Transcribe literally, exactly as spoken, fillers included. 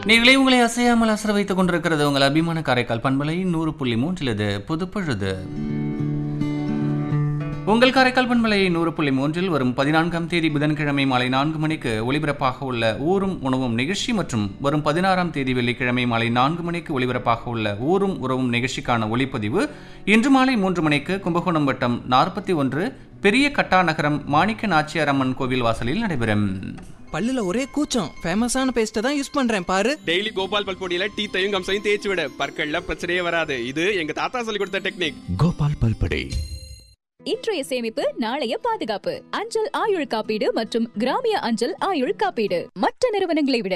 நீங்களே உங்களை அசையாமல் அசர வைத்துக் கொண்டிருக்கிறது உங்கள் அபிமான காரைக்கால் பண்பலை நூறு புள்ளி மூன்றிலது புதுப்பொழுது. உங்கள் காரைக்கால் பண்பலை நூறு புள்ளி மூன்றில் வரும் பதினான்காம் தேதி புதன்கிழமை மாலை நான்கு மணிக்கு ஒலிபரப்பாக உள்ள ஊரும் உணவும் நிகழ்ச்சி மற்றும் வரும் பதினாறாம் தேதி வெள்ளிக்கிழமை மாலை நான்கு மணிக்கு ஒலிபரப்பாக உள்ள ஊரும் உறவும் நிகழ்ச்சிக்கான ஒளிப்பதிவு இன்று மாலை மூன்று மணிக்கு கும்பகோணம் வட்டம் நாற்பத்தி ஒன்று பெரிய கட்டா நகரம் மாணிக்க நாச்சியார் அம்மன் கோவில் வாசலில் நடைபெறும். பல்லுல ஒரே கூச்சம், ஃபேமஸான பேஸ்ட்டை தான் யூஸ் பண்றேன் பாரு. டெய்லி கோபால் பல் பொடியில டீத்தையும் கம்சையும் தேய்ச்சி விட, பற்கள்ல பிரச்சனையே வராது. இது எங்க தாத்தா சொல்லி கொடுத்த டெக்னிக். கோபால் பல் பொடி. இன்றைய சேமிப்பு நாளைய பாதுகாப்பு. அஞ்சல் ஆயுள் காப்பீடு மற்றும் கிராமிய அஞ்சல் ஆயுள் காப்பீடு மற்ற நிறுவனங்களை விட